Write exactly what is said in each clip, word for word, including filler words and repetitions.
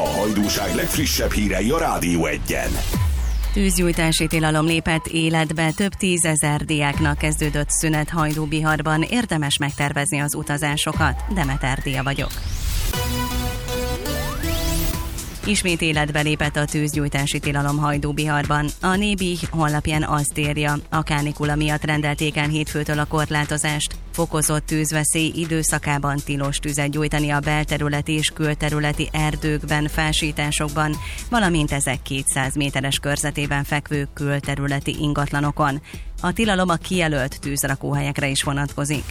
hajdúság legfrissebb hírei a Rádió Egyen. Tűzgyújtási tilalom lépett életbe, több tízezer diáknak kezdődött szünet Hajdúbiharban, érdemes megtervezni az utazásokat. Demeter Dia vagyok. Ismét életbe lépett a tűzgyújtási tilalom Hajdúbiharban. A Nébi honlapján azt írja, a kánikula miatt rendelték el hétfőtől a korlátozást. Fokozott tűzveszély időszakában tilos tüzet gyújtani a belterületi és külterületi erdőkben, fásításokban, valamint ezek kétszáz méteres körzetében fekvő külterületi ingatlanokon. A tilalom a kijelölt tűzrakóhelyekre is vonatkozik.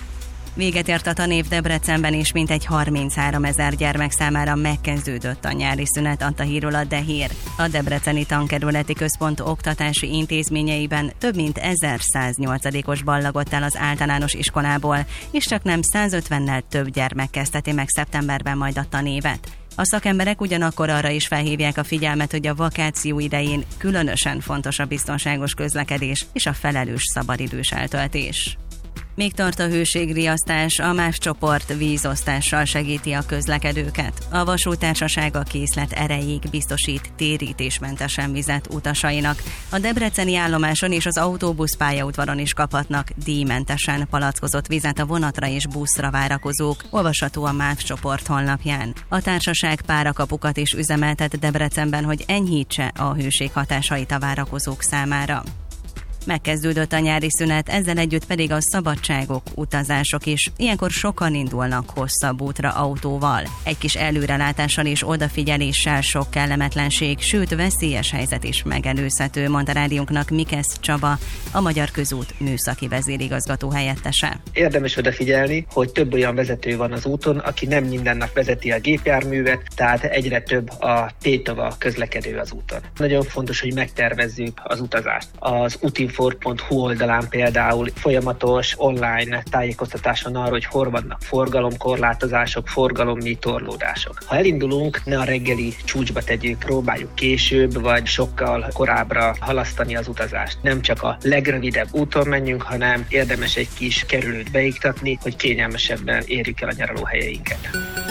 Véget ért a tanév Debrecenben, és mintegy harmincháromezer gyermek számára megkezdődött a nyári szünet, adta hírul a Dehír. A Debreceni Tankerületi Központ oktatási intézményeiben több mint ezerszáznyolcadikos ballagott el az általános iskolából, és csak nem százötvennel több gyermek kezdheti meg szeptemberben majd a tanévet. A szakemberek ugyanakkor arra is felhívják a figyelmet, hogy a vakáció idején különösen fontos a biztonságos közlekedés és a felelős szabadidős eltöltés. Még tart a hőségriasztás, a MÁV csoport vízosztással segíti a közlekedőket. A vasúttársaság a készlet erejéig biztosít térítésmentesen vizet utasainak. A debreceni állomáson és az autóbusz pályaudvaron is kaphatnak díjmentesen palackozott vizet a vonatra és buszra várakozók, olvasható a MÁV csoport honlapján. A társaság párakapukat is üzemeltet Debrecenben, hogy enyhítse a hőség hatásait a várakozók számára. Megkezdődött a nyári szünet, ezzel együtt pedig a szabadságok, utazások is. Ilyenkor sokan indulnak hosszabb útra autóval. Egy kis előrelátással és odafigyeléssel sok kellemetlenség, sőt veszélyes helyzet is megelőzhető, mondta rádiónknak Mikesz Csaba, a Magyar Közút műszaki vezérigazgató helyettese. Érdemes odafigyelni, hogy több olyan vezető van az úton, aki nem minden nap vezeti a gépjárművet, tehát egyre több a tétova közlekedő az úton. Nagyon fontos, hogy megtervezzük az utazást. Az útinfo pont hu oldalán például folyamatos online tájékoztatás van arra, hogy hol vannak forgalomkorlátozások, forgalommi torlódások. Ha elindulunk, ne a reggeli csúcsba tegyük, próbáljuk később vagy sokkal korábbra halasztani az utazást. Nem csak a legrövidebb úton menjünk, hanem érdemes egy kis kerülőt beiktatni, hogy kényelmesebben érjük el a nyaralóhelyeinket.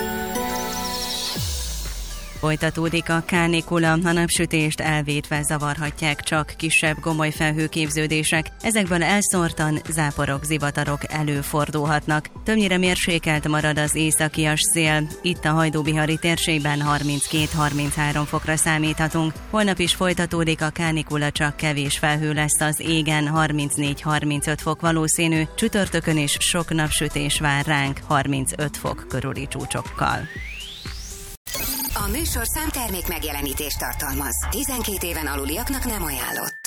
Folytatódik a kánikula, a napsütést elvétve zavarhatják csak kisebb gomoly felhőképződések, ezekből elszórtan záporok, zivatarok előfordulhatnak. Többnyire mérsékelt marad az északias szél, itt a hajdúbihari térségben harminckét-harminchárom fokra számíthatunk. Holnap is folytatódik a kánikula, csak kevés felhő lesz az égen, harmincnégy-harmincöt fok valószínű, csütörtökön is sok napsütés vár ránk, harmincöt fok körüli csúcsokkal. A műsorszám termék megjelenítést tartalmaz. tizenkét éven aluliaknak nem ajánlott.